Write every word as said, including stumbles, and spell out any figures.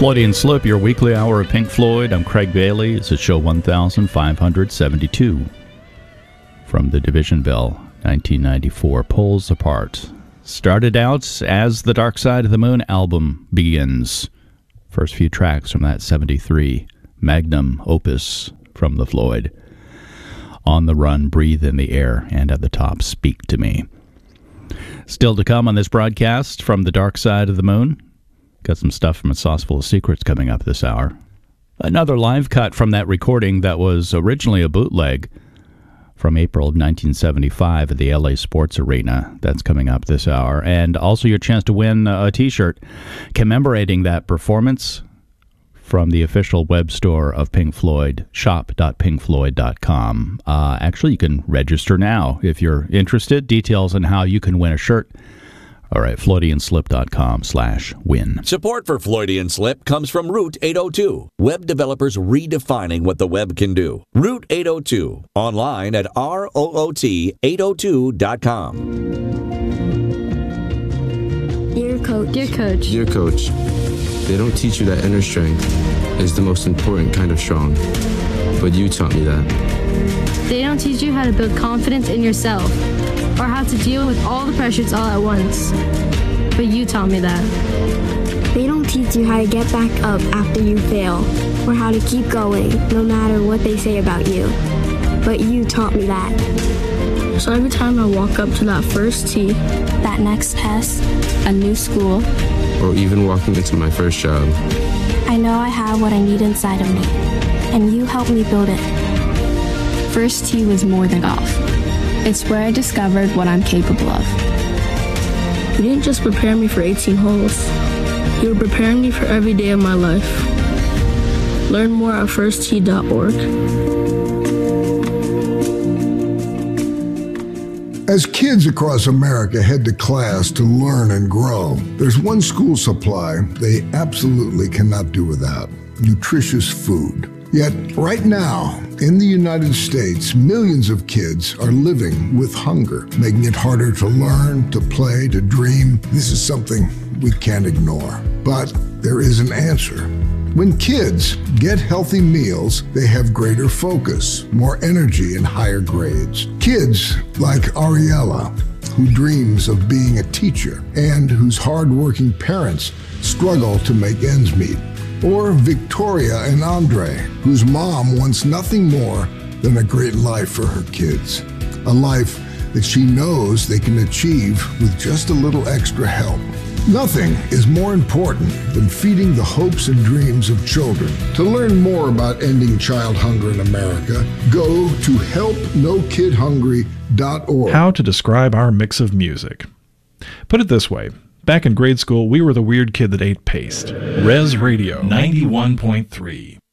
Floydie and Slip, your weekly hour of Pink Floyd. I'm Craig Bailey. It's at show one thousand five hundred seventy-two. From the Division Bell, nineteen ninety-four, Poles Apart. Started out as the Dark Side of the Moon album begins. First few tracks from that seventy-three magnum opus from the Floyd. On the Run, Breathe in the Air, and at the top, Speak to Me. Still to come on this broadcast from the Dark Side of the Moon. Got some stuff from A Sauce Full of Secrets coming up this hour. Another live cut from that recording that was originally a bootleg from April of nineteen seventy-five at the L A Sports Arena. That's coming up this hour. And also your chance to win a t-shirt commemorating that performance from the official web store of Pink Floyd, shop dot pink floyd dot com. Uh, actually, you can register now if you're interested. Details on how you can win a shirt. All right, floydie and slip dot com slash win. Support for Floydie and Slip comes from Route eight oh two, web developers redefining what the web can do. Route eight oh two, online at root eight oh two dot com. Dear Coach. Dear Coach. Dear Coach, they don't teach you that inner strength is the most important kind of strong, but you taught me that. They don't teach you how to build confidence in yourself, or how to deal with all the pressures all at once. But you taught me that. They don't teach you how to get back up after you fail, or how to keep going no matter what they say about you. But you taught me that. So every time I walk up to that first tee, that next test, a new school, or even walking into my first job, I know I have what I need inside of me, and you helped me build it. First tee was more than golf. It's where I discovered what I'm capable of. You didn't just prepare me for eighteen holes. You were preparing me for every day of my life. Learn more at first tee dot org. As kids across America head to class to learn and grow, there's one school supply they absolutely cannot do without: nutritious food. Yet, right now, in the United States, millions of kids are living with hunger, making it harder to learn, to play, to dream. This is something we can't ignore. But there is an answer. When kids get healthy meals, they have greater focus, more energy, and higher grades. Kids like Ariella, who dreams of being a teacher and whose hardworking parents struggle to make ends meet. Or Victoria and Andre, whose mom wants nothing more than a great life for her kids. A life that she knows they can achieve with just a little extra help. Nothing is more important than feeding the hopes and dreams of children. To learn more about ending child hunger in America, go to help no kid hungry dot org. How to describe our mix of music. Put it this way. Back in grade school, we were the weird kid that ate paste. Res Radio ninety-one point three.